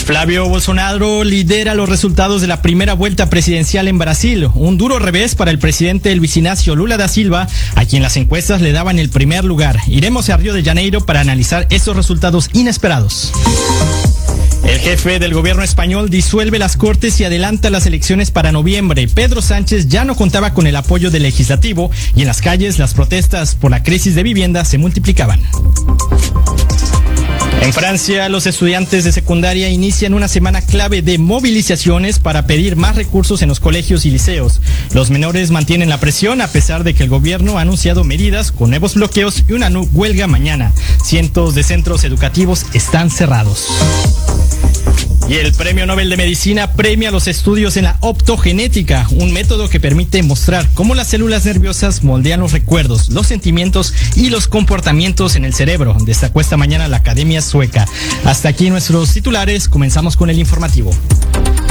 Flavio Bolsonaro lidera los resultados de la primera vuelta presidencial en Brasil. Un duro revés para el presidente Luiz Inácio Lula da Silva, a quien las encuestas le daban el primer lugar. Iremos a Río de Janeiro para analizar esos resultados inesperados. El jefe del gobierno español disuelve las Cortes y adelanta las elecciones para noviembre. Pedro Sánchez ya no contaba con el apoyo del legislativo y en las calles las protestas por la crisis de vivienda se multiplicaban. En Francia, los estudiantes de secundaria inician una semana clave de movilizaciones para pedir más recursos en los colegios y liceos. Los menores mantienen la presión a pesar de que el gobierno ha anunciado medidas con nuevos bloqueos y una huelga mañana. Cientos de centros educativos están cerrados. Y el Premio Nobel de Medicina premia los estudios en la optogenética, un método que permite mostrar cómo las células nerviosas moldean los recuerdos, los sentimientos y los comportamientos en el cerebro, destacó esta mañana la Academia Sueca. Hasta aquí nuestros titulares, comenzamos con el informativo.